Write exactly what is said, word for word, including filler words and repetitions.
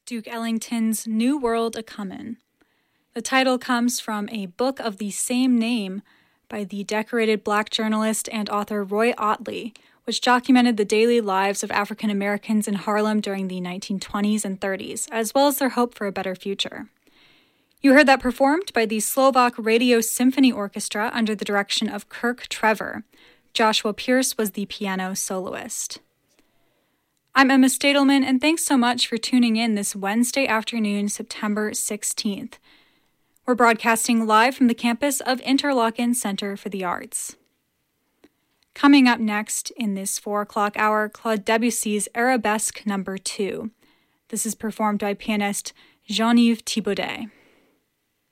Duke Ellington's New World a Comin'. The title comes from a book of the same name by the decorated Black journalist and author Roy Ottley, which documented the daily lives of African Americans in Harlem during the nineteen twenties and thirties, as well as their hope for a better future. You heard that performed by the Slovak Radio Symphony Orchestra under the direction of Kirk Trevor. Joshua Pierce was the piano soloist. I'm Emma Stadelman, and thanks so much for tuning in this Wednesday afternoon, September sixteenth. We're broadcasting live from the campus of Interlochen Center for the Arts. Coming up next in this four o'clock hour, Claude Debussy's Arabesque Number two. This is performed by pianist Jean-Yves Thibaudet.